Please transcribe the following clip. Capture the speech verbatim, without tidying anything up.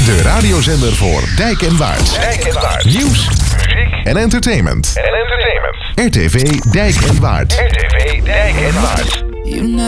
De radiozender voor Dijk en Waard. Dijk en Waard. Nieuws, muziek en entertainment. en entertainment. R T V Dijk en Waard. R T V Dijk en Waard. You never